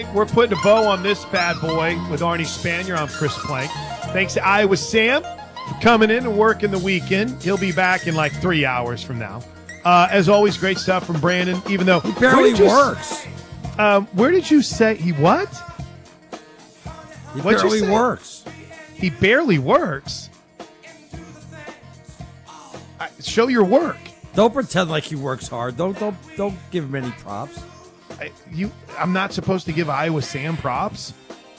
We're putting a bow on this bad boy with Arnie Spanier. I'm Chris Plank. Thanks to Iowa Sam for coming in and working the weekend. He'll be back in like 3 hours from now. As always, great stuff from Brandon, even though he barely works. Where did you say he what? He barely works. He barely works? Show your work. Don't pretend like he works hard. Don't give him any props. I'm not supposed to give Iowa Sam props?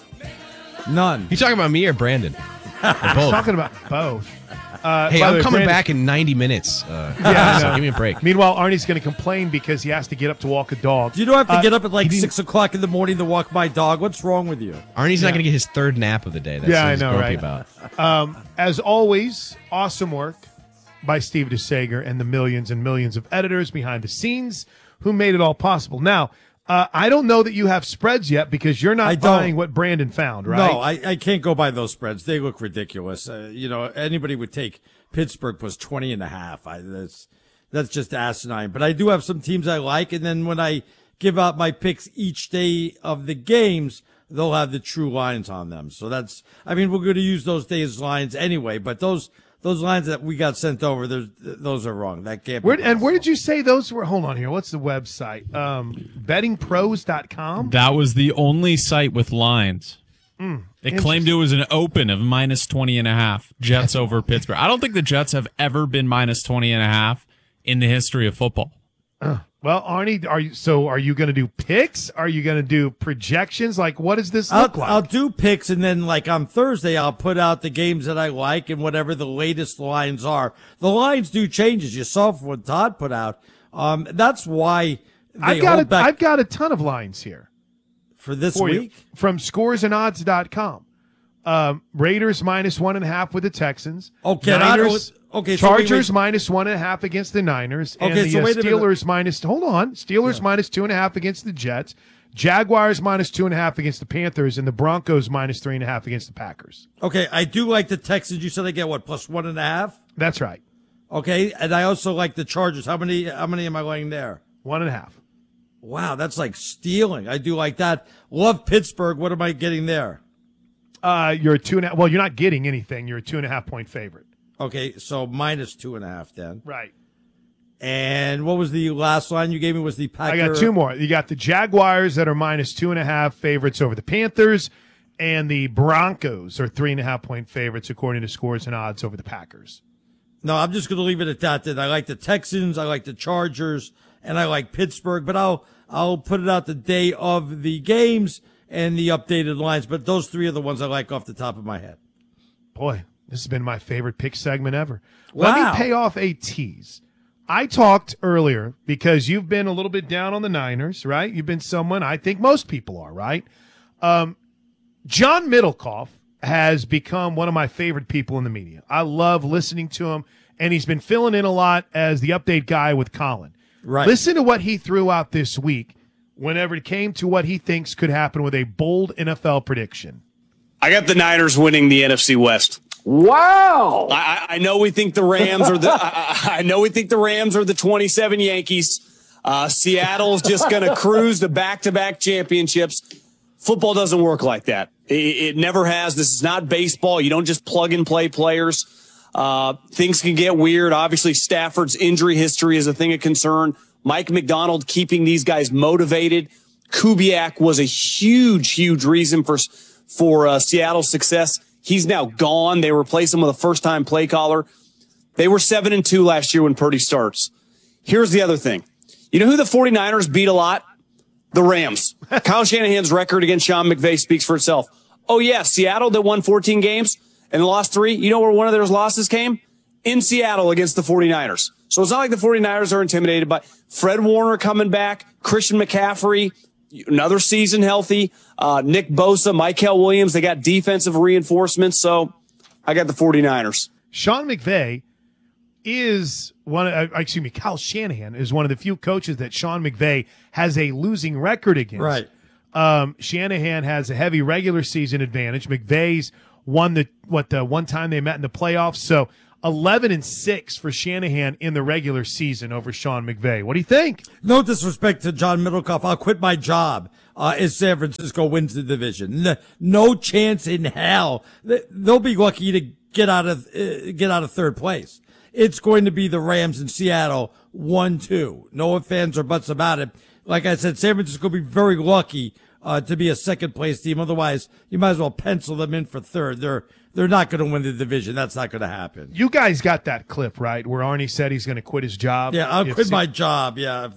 None. You talking about me or Brandon? Or both? I'm talking about both. Hey, I'm coming back in 90 minutes. Yeah, so give me a break. Meanwhile, Arnie's going to complain because he has to get up to walk a dog. You don't have to get up at like 6 o'clock in the morning to walk my dog. What's wrong with you? Arnie's not going to get his third nap of the day. That's what I he's know, grumpy right? about. As always, awesome work by Steve DeSager and the millions and millions of editors behind the scenes who made it all possible. Now, I don't know that you have spreads yet because you're not buying what Brandon found, right? No, I can't go by those spreads. They look ridiculous. Anybody would take Pittsburgh plus 20.5. That's just asinine. But I do have some teams I like, and then when I give out my picks each day of the games, they'll have the true lines on them. So we're going to use those days' lines anyway, but those lines that we got sent over, those are wrong. That can't be possible. And where did you say those were? Hold on here. What's the website? Bettingpros.com? That was the only site with lines. It claimed it was an open of minus 20.5. Jets over Pittsburgh. I don't think the Jets have ever been minus 20.5 in the history of football. Well, Arnie, are you going to do picks? Are you going to do projections? Like, what does this look like? I'll do picks, and then like on Thursday, I'll put out the games that I like and whatever the latest lines are. The lines do change, as you saw from what Todd put out. That's why I've got a ton of lines here for this week from scoresandodds.com. Raiders minus 1.5 with the Texans. Okay, Niners. Okay, Chargers so minus 1.5 against the Niners. And okay, the so wait a minute. Steelers minus minus 2.5 against the Jets. Jaguars minus 2.5 against the Panthers, and the Broncos minus 3.5 against the Packers. Okay, I do like the Texans. You said they get what, plus 1.5? That's right. Okay, and I also like the Chargers. How many am I laying there? 1.5. Wow, that's like stealing. I do like that. Love Pittsburgh. What am I getting there? You're a 2.5. Well, you're not getting anything. You're a 2.5 point favorite. Okay, so minus 2.5 then. Right. And what was the last line you gave me? Was the Packers? I got two more. You got the Jaguars that are minus 2.5 favorites over the Panthers, and the Broncos are 3.5 point favorites according to Scores and Odds over the Packers. No, I'm just going to leave it at that. Then I like the Texans, I like the Chargers, and I like Pittsburgh. But I'll put it out the day of the games and the updated lines. But those three are the ones I like off the top of my head. Boy, this has been my favorite pick segment ever. Wow. Let me pay off a tease. I talked earlier because you've been a little bit down on the Niners, right? You've been someone, I think most people are, right? John Middlecoff has become one of my favorite people in the media. I love listening to him, and he's been filling in a lot as the update guy with Colin. Right. Listen to what he threw out this week whenever it came to what he thinks could happen with a bold NFL prediction. I got the Niners winning the NFC West. Wow! I know we think the Rams are I know we think the Rams are the 27 Yankees. Seattle's just going to cruise to back-to-back championships. Football doesn't work like that. It never has. This is not baseball. You don't just plug and play players. Things can get weird. Obviously, Stafford's injury history is a thing of concern. Mike McDonald keeping these guys motivated. Kubiak was a huge reason for Seattle's success. He's now gone. They replaced him with a first-time play caller. They were 7-2 last year when Purdy starts. Here's the other thing. You know who the 49ers beat a lot? The Rams. Kyle Shanahan's record against Sean McVay speaks for itself. Oh, yeah, Seattle that won 14 games and lost 3. You know where one of their losses came? In Seattle against the 49ers. So it's not like the 49ers are intimidated by Fred Warner coming back, Christian McCaffrey, another season healthy, Nick Bosa, Mykel Williams. They got defensive reinforcements, so I got the 49ers. Sean McVay is Kyle Shanahan is one of the few coaches that Sean McVay has a losing record against. Right. Shanahan has a heavy regular season advantage. McVay's won the one time they met in the playoffs. So 11-6 for Shanahan in the regular season over Sean McVay. What do you think? No disrespect to John Middlecoff. I'll quit my job is San Francisco wins the division. No chance in hell. They'll be lucky to get out of third place. It's going to be the Rams in Seattle 1-2. No ifs, ands, or buts about it. Like I said, San Francisco will be very lucky to be a second place team. Otherwise, you might as well pencil them in for third. They're not going to win the division. That's not going to happen. You guys got that clip, right, where Arnie said he's going to quit his job? Yeah, I'll quit my job. Yeah,